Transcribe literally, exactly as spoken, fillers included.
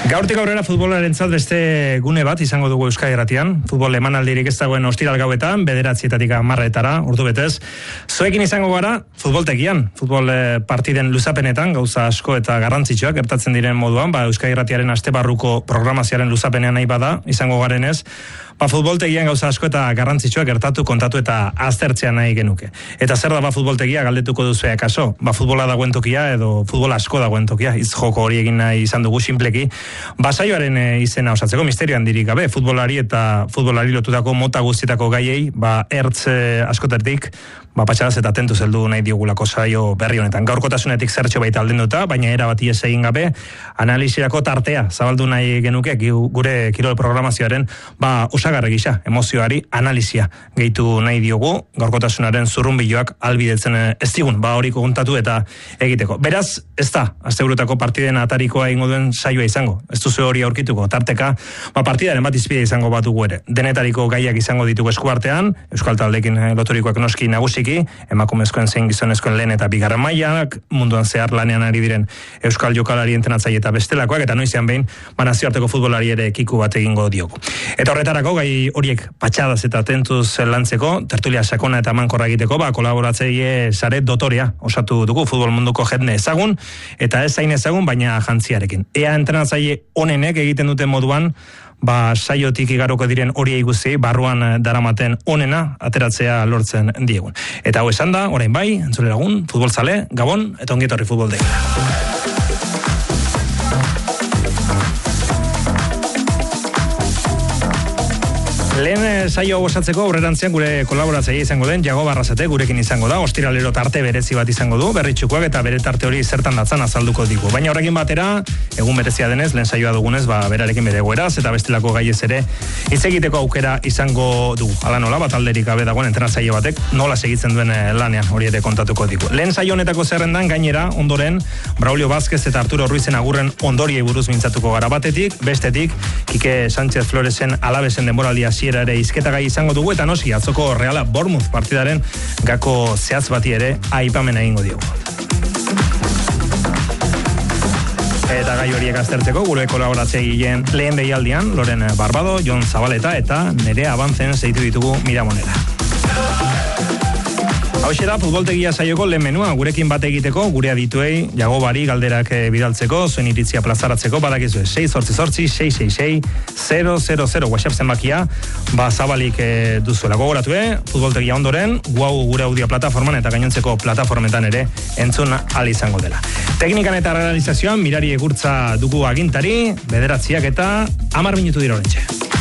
Gaurtik aurrera futbolarentzat beste gune bat izango dugu Euskadi Irratian. Futbol emanaldirik ez dagoen ostiral gauetan, bederatzietatik hamarretara, ordu betez. Zuekin izango gara futboltegian, futbol partiden luzapenetan, gauza asko eta garrantzitsuak gertatzen diren moduan, ba Euskadi Irratiaren astebarruko programazioaren luzapenean nahi bada, izango garenez, ba futboltegian gauza asko eta garrantzitsuak gertatu, kontatu eta aztertzea nahi genuke. Eta zer da ba futboltegia galdetuko duzu akaso? Ba futbola dagoen tokia edo futbol asko dagoen tokia, hitz joko hori egin nahi izan dugu sinpleki. Basaioaren e, izena osatzeko misterio handirik gabe, futbolari eta futbolari lotutako mota guztietako gaiei, ba ertz e, askoterdik, ba patxadaz eta tentu zeldu nahi diogulako saio berri honetan. Gaurkotasunetik zertxo baita aldenduta, baina era bati ez egin gabe, analizirako tartea zabaldu nahi genuke gure kirol programazioaren, ba osagarri gisa, emozioari analizia gehitu nahi diogu, gaurkotasunaren zurrunbiloak albidetzen ez digun, ba hori kontatu eta egiteko. Beraz, ez da, asteburutako partiden atarikoa ingo duen saioa izango. Ez duzu hori aurkituko, tarteka, ba partidaren bat izpide izango batugu ere. Denetariko gaiak izango ditugu eskuartean, Euskal Taldekin loturikoak noski nagusiki, emakumezkoen zein gizonezkoen lehen eta bigarren mailak, munduan zehar lanean ari diren Euskal jokalari entrenatzaile eta bestelakoak, eta noizean behin, ba nazioarteko futbolari ere kiku bat egingo diogu. Eta horretarako gai horiek patxadaz eta tentuz lantzeko, tertulia sakona eta mankorra egiteko, ba kolaboratzaile sare dotorea osatu dugu futbol munduko jende ezagun, eta ez zain ezagun, baina jantziarekin. Ea entrenatzaile onenek egiten duten moduan, ba saiotik igaroko diren horiei guzti barruan daramaten onena ateratzea lortzen diegun. Eta hau esan da, orain bai, entzule lagun, futbolzale, Gabon, eta ongietorri futboldegira. Lehen saio osatzeko aurrerantzean gure kolaboratzaile izango den Jago Barrazate gurekin izango da, ostiralero tarte berezi bat izango du, berritxukoak eta bere tarte hori zertan datzan azalduko digu. Baina horrekin batera, egun berezia denez, lehen saioa dugunez, ba berarekin bere goeraz eta bestelako gaiez ere hitz egiteko aukera izango dugu. Hala nola, bat alderik gabe dagoen entrenatzaile batek nola segitzen duen lanean hori ere kontatuko digu. Lehen saio honetako zerrendan gainera, ondoren, Braulio Vázquez eta Arturo Ruizen agurren ondoriei buruz mintzatuko gara batetik, bestetik, Kike Sánchez Floresen alabesen denboraldia ere izketagai izango dugu eta noski atzoko Reala Bournemouth partidaren gako zehatz bati ere aipamen egingo diogu. Eta gai horiek aztertzeko gure kolaboratzaileen lehen behialdian Loren Barbado, Jon Zabaleta eta Nerea Abantzen zeitu ditugu Miramonera. Hauxe da, futboltegia saioko lehen menua, gurekin bat egiteko, gure adituei, Jagobari galderak bidaltzeko, zuen iritzia plazaratzeko, badakizu, sei zortzi zortzi, sei sei sei, zero zero zero, WhatsApp zenbakia, ba zabalik e, duzuela gogoratue, futboltegia ondoren, guau gure audio plataforman eta gainontzeko plataformetan ere entzun ahal izango dela. Teknikan eta realizazioan, mirari egurtza dugu agintari, bederatziak eta hamar minutu dira horrentxe.